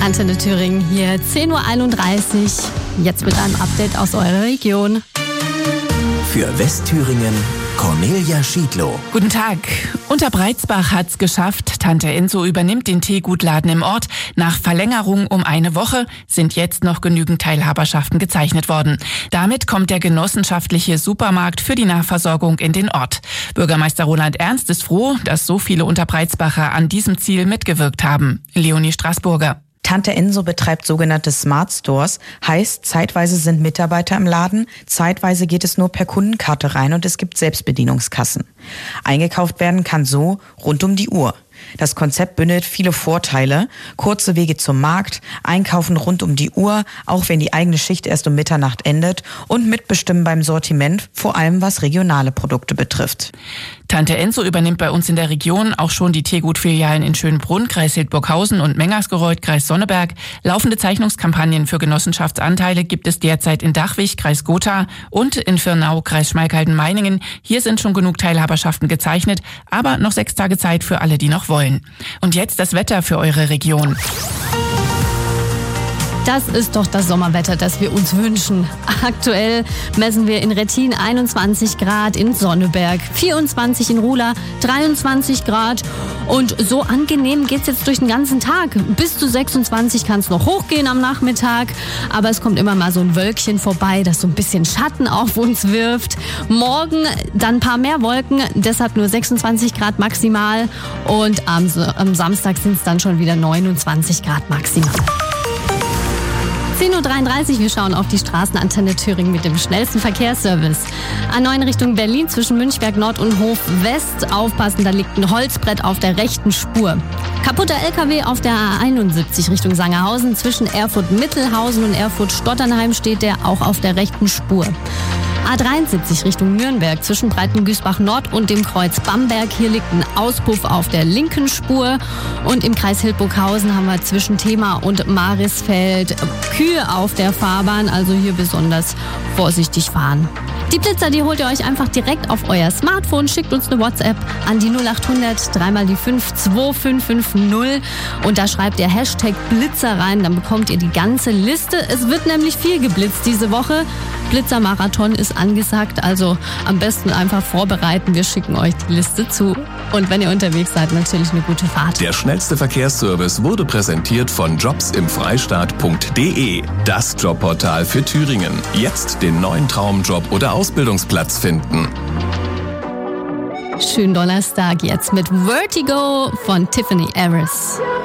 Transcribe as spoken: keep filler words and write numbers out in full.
Antenne Thüringen hier, zehn Uhr einunddreißig. Jetzt mit einem Update aus eurer Region. Für Westthüringen Cornelia Schiedlow. Guten Tag. Unterbreizbach hat's geschafft. Tante Enso übernimmt den Teegutladen im Ort. Nach Verlängerung um eine Woche sind jetzt noch genügend Teilhaberschaften gezeichnet worden. Damit kommt der genossenschaftliche Supermarkt für die Nahversorgung in den Ort. Bürgermeister Roland Ernst ist froh, dass so viele Unterbreizbacher an diesem Ziel mitgewirkt haben. Leonie Straßburger. Tante Enso betreibt sogenannte Smart Stores, heißt, zeitweise sind Mitarbeiter im Laden, zeitweise geht es nur per Kundenkarte rein und es gibt Selbstbedienungskassen. Eingekauft werden kann so rund um die Uhr. Das Konzept bündelt viele Vorteile, kurze Wege zum Markt, Einkaufen rund um die Uhr, auch wenn die eigene Schicht erst um Mitternacht endet und mitbestimmen beim Sortiment, vor allem was regionale Produkte betrifft. Tante Enso übernimmt bei uns in der Region auch schon die Teegut-Filialen in Schönbrunn, Kreis Hildburghausen und Mengersgereuth, Kreis Sonneberg. Laufende Zeichnungskampagnen für Genossenschaftsanteile gibt es derzeit in Dachwig, Kreis Gotha und in Firnau, Kreis Schmalkalden-Meiningen. Hier sind schon genug Teilhaberschaften gezeichnet, aber noch sechs Tage Zeit für alle, die noch wollen. Und jetzt das Wetter für eure Region. Das ist doch das Sommerwetter, das wir uns wünschen. Aktuell messen wir in Rettin einundzwanzig Grad, in Sonneberg vierundzwanzig, in Ruhla dreiundzwanzig Grad. Und so angenehm geht's jetzt durch den ganzen Tag. Bis zu sechsundzwanzig kann es noch hochgehen am Nachmittag. Aber es kommt immer mal so ein Wölkchen vorbei, das so ein bisschen Schatten auf uns wirft. Morgen dann ein paar mehr Wolken, deshalb nur sechsundzwanzig Grad maximal. Und am, am Samstag sind es dann schon wieder neunundzwanzig Grad maximal. zehn Uhr dreiunddreißig, wir schauen auf die Straßenantenne Thüringen mit dem schnellsten Verkehrsservice. A neun Richtung Berlin zwischen Münchberg Nord und Hof West. Aufpassen, da liegt ein Holzbrett auf der rechten Spur. Kaputter L K W auf der A einundsiebzig Richtung Sangerhausen. Zwischen Erfurt-Mittelhausen und Erfurt-Stotternheim steht der auch auf der rechten Spur. A dreiundsiebzig Richtung Nürnberg zwischen Breitengüßbach Nord und dem Kreuz Bamberg. Hier liegt ein Auspuff auf der linken Spur. Und im Kreis Hildburghausen haben wir zwischen Thema und Marisfeld Kühe auf der Fahrbahn. Also hier besonders vorsichtig fahren. Die Blitzer, die holt ihr euch einfach direkt auf euer Smartphone. Schickt uns eine WhatsApp an die null achthundert, dreimal die fünf, zwei fünf fünf null. Und da schreibt ihr Hashtag Blitzer rein. Dann bekommt ihr die ganze Liste. Es wird nämlich viel geblitzt diese Woche. Blitzermarathon ist angesagt, also am besten einfach vorbereiten. Wir schicken euch die Liste zu. Und wenn ihr unterwegs seid, natürlich eine gute Fahrt. Der schnellste Verkehrsservice wurde präsentiert von jobs im freistaat punkt de. Das Jobportal für Thüringen. Jetzt den neuen Traumjob oder Ausbildungsplatz finden. Schönen Donnerstag jetzt mit Vertigo von Tiffany Harris.